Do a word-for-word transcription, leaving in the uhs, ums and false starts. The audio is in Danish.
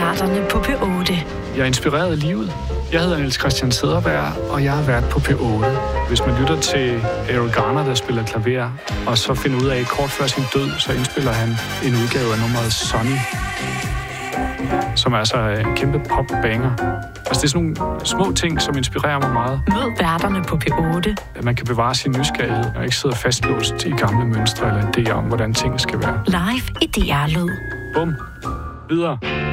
værterne på P otte. Jeg er inspireret af livet. Jeg hedder Niels Christian Cederberg, og jeg har været på P otte. Hvis man lytter til Errol Garner, der spiller klaver, og så finder ud af, at kort før sin død, så indspiller han en udgave af nummeret Sunny, som er altså en kæmpe pop-banger. Altså, det er sådan nogle små ting, som inspirerer mig meget. Mød værterne på P otte. At man kan bevare sin nysgerrighed, og ikke sidde fastlåst i gamle mønstre eller idéer om, hvordan tingene skal være. Live i D R Lyd. Bum. Videre.